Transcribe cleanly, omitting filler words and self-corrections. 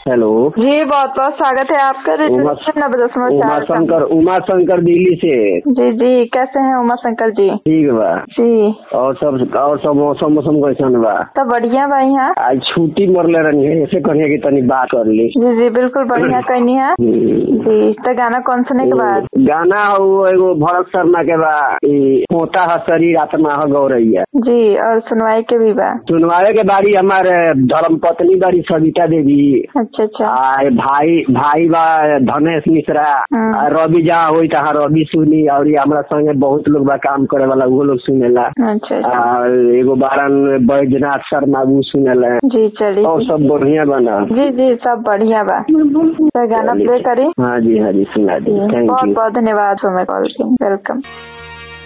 Hello जी, बहुत बहुत स्वागत है आपका उमा शंकर दिल्ली से। जी जी, कैसे हैं उमा शंकर जी? ठीक बा जी। और सब मौसम कैसन बा? सब बढ़िया बा यहाँ। आज छुट्टी मरले रही है, ऐसे करिए कि तनी बात कर ली। जी जी, बिल्कुल बढ़िया कहनी है जी। तो गाना कौन सुने के बाद? गाना वो एगो भरत शर्मा के बा, होता है शरीर आत्मा है गौरैया जी। और सुनवाई के भी बा? सुनवाए के बारी हमारे धर्म पत्नी बारी सविता देवी। अच्छा अच्छा। भाई बा धनेश मिश्रा। रवि जहाँ हुई तहाँ रवि सुनी, और हमारा संगे बहुत लोग बा काम करे वाला, वो लोग सुनेला। अच्छा। एगो बारन बैजनाथ शर्मा वो सुनेला। जी चलिए। और सब बढ़िया बना। जी जी, सब बढ़िया बा। तो गाना प्ले करी। हाँ जी सुना दी। बहुत बहुत धन्यवाद हमें कॉल किया। वेलकम।